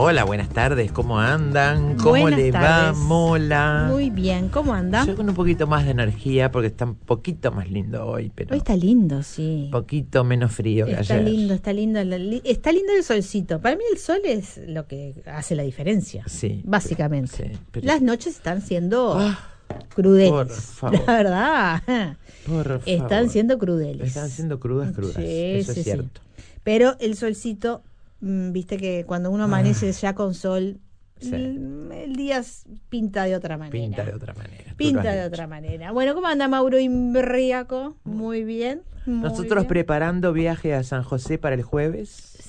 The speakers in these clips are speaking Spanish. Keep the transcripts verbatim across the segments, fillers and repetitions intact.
Hola, buenas tardes, ¿cómo andan? ¿Cómo Buenas le tardes. va, Mola? Muy bien, ¿cómo anda? Yo con un poquito más de energía porque está un poquito más lindo hoy, pero Hoy está lindo, sí. un poquito menos frío que Está ayer. lindo, está lindo, el- está lindo el solcito. Para mí el sol es lo que hace la diferencia, Sí, básicamente. pero- sí, pero- Las noches están siendo Ah, crudeles, por favor. la verdad. Por Están favor. siendo crudeles. Están siendo crudas, crudas. Sí, Eso sí, es sí. cierto. Pero el solcito, mm, viste que cuando uno amanece ya con sol, Sí. el, el día s- pinta de otra manera. Pinta de otra manera. tú lo Pinta has de dicho. otra manera. Bueno, ¿cómo anda Mauro Imbriaco? Muy bien. Muy Nosotros bien. preparando viaje a San José para el jueves.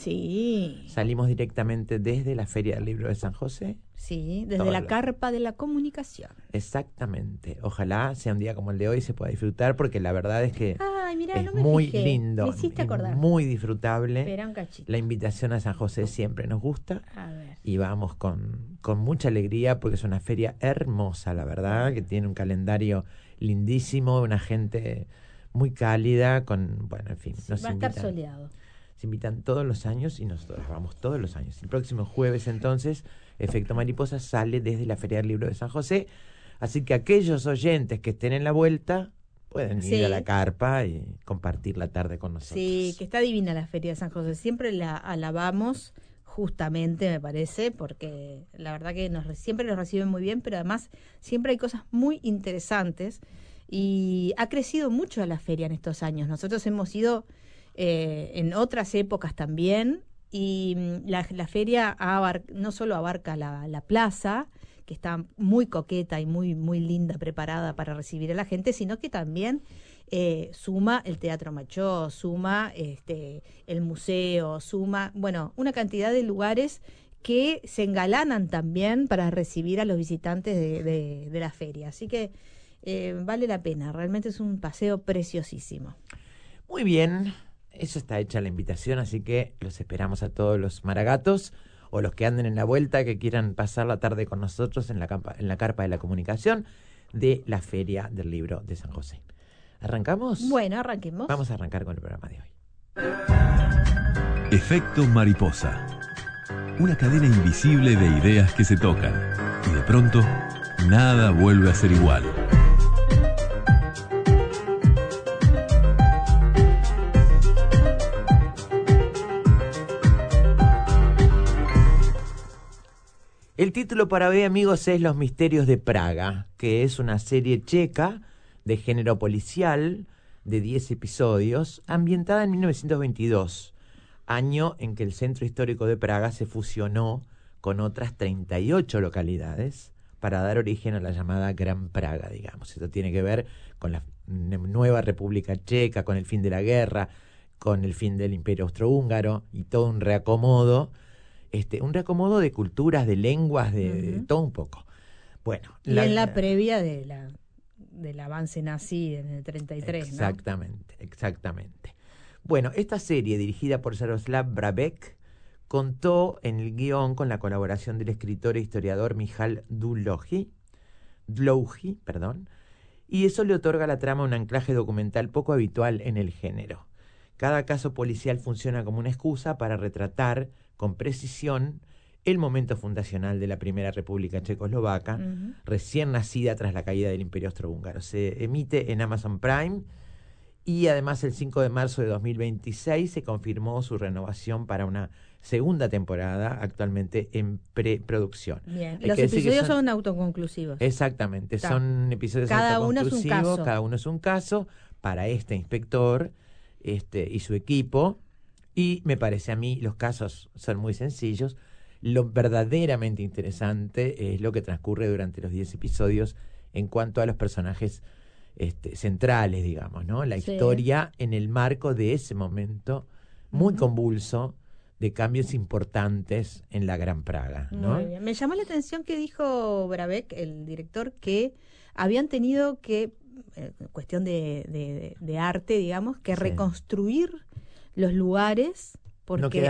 Sí, Salimos directamente desde la Feria del Libro de San José. sí, desde Todo la lo- carpa de la comunicación. Exactamente. Ojalá sea un día como el de hoy se pueda disfrutar porque la verdad es que Ay, mirá, es no me muy fijé. lindo Me hiciste y acordar. muy disfrutable. Espera un cachito. La invitación a San José siempre nos gusta A ver. y vamos con, con mucha alegría porque es una feria hermosa, la verdad, que tiene un calendario lindísimo, una gente muy cálida, con, bueno, en fin, Sí, nos va a estar invitan, soleado. se invitan todos los años y nosotros vamos todos los años. El próximo jueves entonces, Efecto Mariposa sale desde la Feria del Libro de San José, así que aquellos oyentes que estén en la vuelta pueden ir Sí. a la carpa y compartir la tarde con nosotros. Sí, que está divina la Feria de San José. Siempre la alabamos, justamente me parece, porque la verdad que nos, re- siempre nos reciben muy bien, pero además siempre hay cosas muy interesantes y ha crecido mucho la feria en estos años. Nosotros hemos ido eh, en otras épocas también y mm, la, la feria abar- no solo abarca la, la plaza, que está muy coqueta y muy, muy linda, preparada para recibir a la gente, sino que también eh, suma el Teatro Machó, suma este, el museo, suma, bueno, una cantidad de lugares que se engalanan también para recibir a los visitantes de, de, de la feria. Así que eh, vale la pena, realmente es un paseo preciosísimo. Muy bien, eso está hecha la invitación, así que los esperamos a todos los maragatos o los que anden en la vuelta, que quieran pasar la tarde con nosotros en la, campa, en la carpa de la comunicación de la Feria del Libro de San José. ¿Arrancamos? Bueno, arranquemos. Vamos a arrancar con el programa de hoy. Efecto mariposa. Una cadena invisible de ideas que se tocan y de pronto nada vuelve a ser igual. El título para hoy, amigos, es Los Misterios de Praga, que es una serie checa de género policial de diez episodios, ambientada en mil novecientos veintidós, año en que el centro histórico de Praga se fusionó con otras treinta y ocho localidades para dar origen a la llamada Gran Praga, digamos. Esto tiene que ver con la nueva República Checa, con el fin de la guerra, con el fin del Imperio Austrohúngaro y todo un reacomodo. Este, un reacomodo de culturas, de lenguas, de, Ujú. de todo un poco. Bueno, Y en la previa de la del avance nazi en el treinta y tres, ¿no? Exactamente, exactamente. Bueno, esta serie dirigida por Jaroslav Brabek contó en el guión con la colaboración del escritor e historiador Michal Dlouhy, Dlouhy, perdón, y eso le otorga a la trama un anclaje documental poco habitual en el género. Cada caso policial funciona como una excusa para retratar con precisión el momento fundacional de la Primera República Checoslovaca, Ujú. recién nacida tras la caída del Imperio Austrohúngaro. Se emite en Amazon Prime y además el cinco de marzo de dos mil veintiséis se confirmó su renovación para una segunda temporada, actualmente en preproducción. Bien, Hay los que decir que episodios son- son, autoconclusivos. Exactamente, Ta. son episodios Cada uno es un autoconclusivos, caso. cada uno es un caso para este inspector este, y su equipo, y me parece a mí los casos son muy sencillos. Lo verdaderamente interesante es lo que transcurre durante los diez episodios en cuanto a los personajes este, centrales, digamos, ¿no? La Sí. historia en el marco de ese momento muy Ujú. convulso de cambios importantes en la Gran Praga, ¿no? Muy bien. Me llamó la atención que dijo Brabek, el director, que habían tenido que, eh, cuestión de, de, de arte, digamos, que Sí. reconstruir los lugares porque No queda